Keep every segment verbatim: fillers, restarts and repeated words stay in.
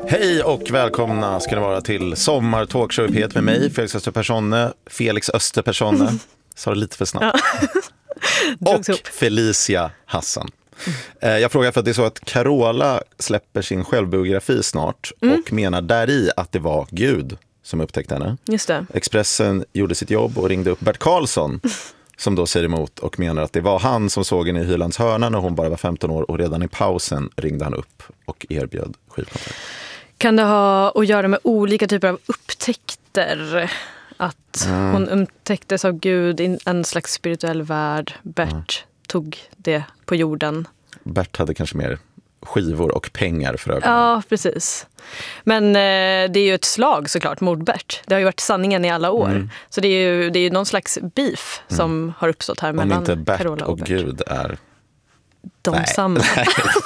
Hej och välkomna ska det vara till Sommar Talkshow i P ett med mig, Felix Österpersonne, Felix Österpersonne, sa det lite för snabbt, ja. Och Felicia Hassan. Mm. Jag frågar för att det är så att Carola släpper sin självbiografi snart mm. och menar där i att det var Gud som upptäckte henne. Just det. Expressen gjorde sitt jobb och ringde upp Bert Karlsson som då säger emot och menar att det var han som såg henne i Hylands hörna när hon bara var femton år och redan i pausen ringde han upp och erbjöd skivkontrakt. Kan det ha att göra med olika typer av upptäckter? Att mm. hon upptäcktes av Gud i en slags spirituell värld. Bert mm. tog det på jorden. Bert hade kanske mer skivor och pengar för ögonen. Ja, precis. Men eh, det är ju ett slag såklart mot Bert. Det har ju varit sanningen i alla år. Mm. Så det är ju, det är ju någon slags beef mm. som har uppstått här mellan Carola och Bert. Carola och Bert. Gud är... De nej, samma. Nej.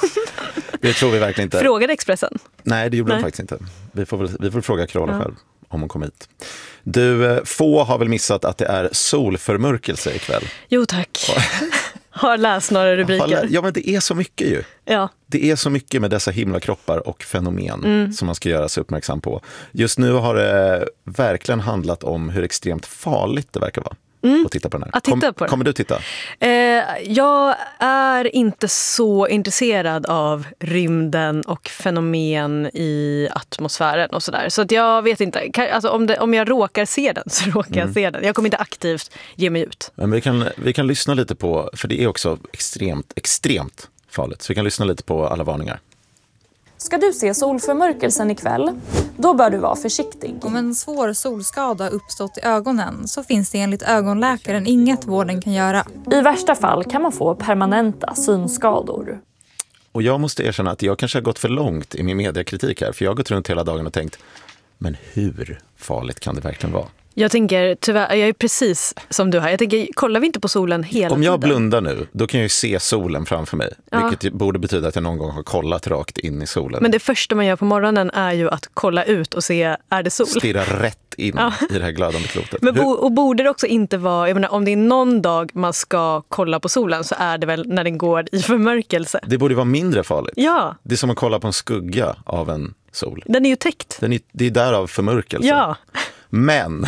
Det tror vi verkligen inte. Frågade Expressen? Nej, det gjorde nej. de faktiskt inte. Vi får, väl, vi får fråga Carola ja. själv om hon kom hit. Du, få har väl missat att det är solförmörkelse ikväll? Jo, tack. Har läst några rubriker. Ja, men det är så mycket ju. Ja. Det är så mycket med dessa himlakroppar och fenomen mm. som man ska göra sig uppmärksam på. Just nu har det verkligen handlat om hur extremt farligt det verkar vara. Mm. Och titta på den här. Att titta Kom, på den. Kommer du titta? Eh, jag är inte så intresserad av rymden och fenomen i atmosfären och sådär. Så att jag vet inte. Alltså, om, det, om jag råkar se den så råkar mm. jag se den. Jag kommer inte aktivt ge mig ut. Men vi kan, vi kan lyssna lite på, för det är också extremt, extremt farligt. Så vi kan lyssna lite på alla varningar. Ska du se solförmörkelsen ikväll, då bör du vara försiktig. Om en svår solskada uppstått i ögonen så finns det enligt ögonläkaren inget vården kan göra. I värsta fall kan man få permanenta synskador. Och jag måste erkänna att jag kanske har gått för långt i min mediekritik här. För jag har gått runt hela dagen och tänkt, men hur farligt kan det verkligen vara? Jag tänker, tyvärr, jag är precis som du här. Jag tänker, kollar vi inte på solen hela tiden? Om jag blundar nu, då kan jag ju se solen framför mig. Ja. Vilket borde betyda att jag någon gång har kollat rakt in i solen. Men det första man gör på morgonen är ju att kolla ut och se, är det sol? Stirra rätt in ja. i det här glödande klotet. Men bo, och borde det också inte vara, jag menar, om det är någon dag man ska kolla på solen så är det väl när den går i förmörkelse. Det borde vara mindre farligt. Ja. Det är som att kolla på en skugga av en sol. Den är ju täckt. Den är, det är därav förmörkelse. Ja. Men...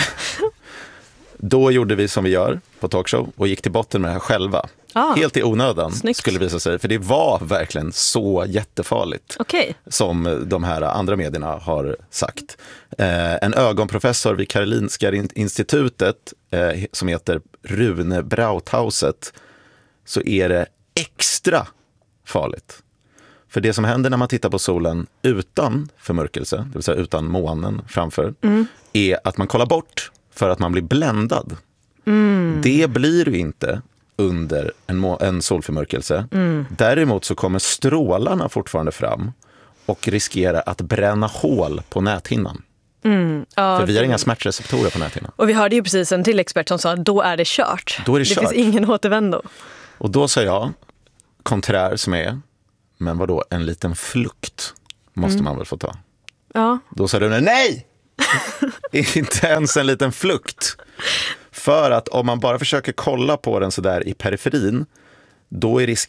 Då gjorde vi som vi gör på talkshow och gick till botten med det här själva. Ah, Helt i onödan snyggt. Skulle visa sig. För det var verkligen så jättefarligt okay. som de här andra medierna har sagt. Eh, en ögonprofessor vid Karolinska institutet eh, som heter Rune Brauthauset, så är det extra farligt. För det som händer när man tittar på solen utan förmörkelse, det vill säga utan månen framför, mm. är att man kollar bort för att man blir bländad. Mm. Det blir ju inte under en, må- en solförmörkelse. Mm. Däremot så kommer strålarna fortfarande fram och riskerar att bränna hål på näthinnan. Mm. Ja, för vi har inga smärtreceptorer på näthinnan. Och vi hörde ju precis en till expert som sa att då är det kört. Då är det, det kört. finns ingen återvändo. Och då sa jag, konträr som är, men vadå, en liten flukt måste mm. man väl få ta. Ja. Då sa du nej! Inte ens en liten flukt. För att om man bara försöker kolla på den så där i periferin, då är risken